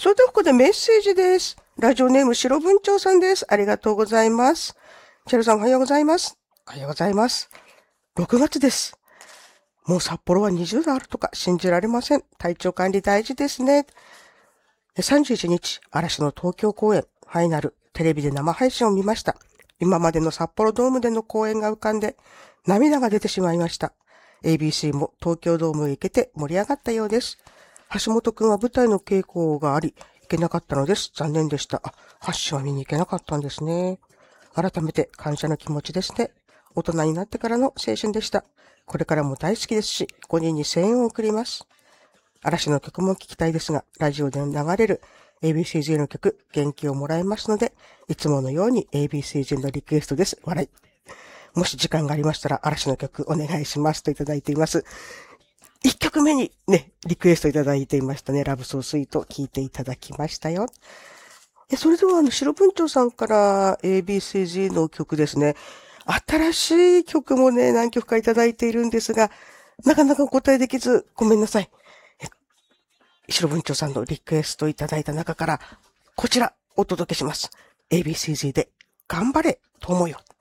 それではここでメッセージです。ラジオネーム白文鳥さんです。ありがとうございます。チェルさんおはようございます。おはようございます。6月です。もう札幌は20度あるとか信じられません。体調管理大事ですね。31日、嵐の東京公演、ファイナル、テレビで生配信を見ました。今までの札幌ドームでの公演が浮かんで、涙が出てしまいました。ABC も東京ドームへ行けて盛り上がったようです。橋本くんは舞台の稽古があり、行けなかったのです。残念でした。ファッションは見に行けなかったんですね。改めて感謝の気持ちですね。大人になってからの青春でした。これからも大好きですし、5人に声援を送ります。嵐の曲も聴きたいですが、ラジオで流れる ABCG の曲、元気をもらえますので、いつものように ABCG のリクエストです。笑い。もし時間がありましたら、嵐の曲お願いしますといただいています。1曲目にね、リクエストいただいていましたね。ラブソースイート聴いていただきましたよ。それでは白文鳥さんから ABCG の曲ですね。新しい曲もね、何曲かいただいているんですが、なかなかお答えできず、ごめんなさい。白文鳥さんのリクエストいただいた中から、こちらお届けします。ABCG で頑張れ、友よ。